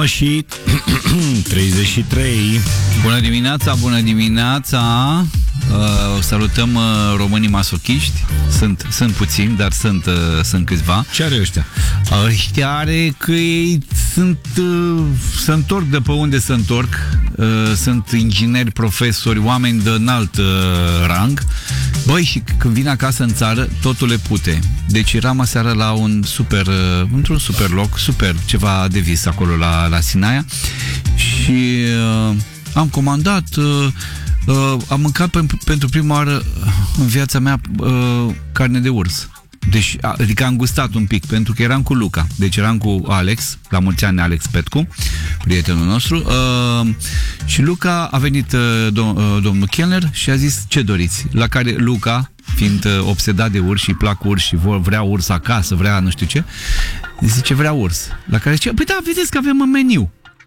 9 și 33. Bună dimineața, bună dimineața. Salutăm românii masochiști. Sunt puțini, dar sunt câțiva. Ce are ăștia? Ăștia are că ei se întorc de pe unde se întorc. Sunt ingineri, profesori, oameni de înalt rang. Băi, și când vin acasă în țară, totul le pute. Deci eram aseară la într-un super loc, ceva de vis acolo la Sinaia. Și am comandat, am mâncat pentru prima oară în viața mea carne de urs. Deci, adică am gustat un pic, pentru că eram cu Luca. Deci eram cu Alex, la mulți ani Alex Petcu, prietenul nostru. Și Luca a venit, domnul Kellner, și a zis: ce doriți? La care Luca, fiind obsedat de urs și plac urs și vrea urs acasă, vrea nu știu ce, zice: vrea urs. La care zice: păi da, vedeți că avem în meniu.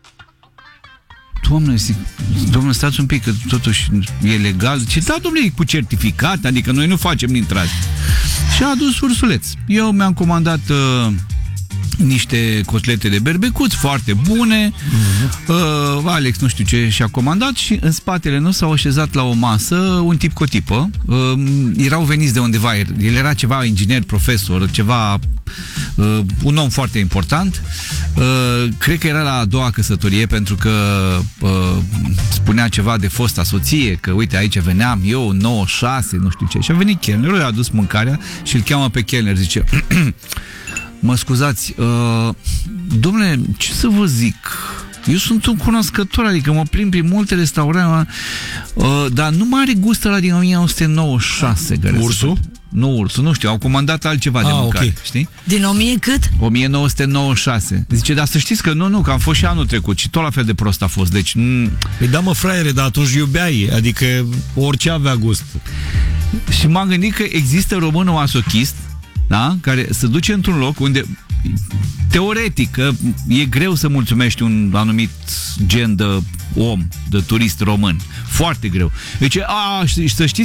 Domnule, stați un pic, că totuși e legal. Ce da, domnule, e cu certificat, adică noi nu facem dintre astea. Și a adus ursuleț. Eu mi-am comandat niște cotlete de berbecuț foarte bune. Alex nu știu ce și-a comandat și în spatele nostru s-au așezat la o masă un tip cu o tipă. Erau veniți de undeva. El era ceva inginer, profesor, ceva... un om foarte important. Cred că era la a doua căsătorie, pentru că spunea ceva de fosta soție, că uite, aici veneam eu 96, nu știu ce. Și a venit chelnerul, i-a adus mâncarea și îl cheamă pe chelner, zice: mă scuzați, domnule, ce să vă zic, eu sunt un cunoscător, adică mă plimb prin multe restaurante, dar nu mai are gust ăla din 1996. Ursul? Nu ursul, nu știu, au comandat altceva de mâncare, okay. Știi? Din 1000 cât? 1996. Zice: dar să știți că nu, că am fost și anul trecut și tot la fel de prost a fost. Deci... Păi da, mă, fraiere, dar atunci iubeai, adică orice avea gust. Și m-am gândit că există românul masochist, da? Care se duce într-un loc unde teoretic că e greu să mulțumești un anumit gen de om, de turist român. Foarte greu. Deci, să știți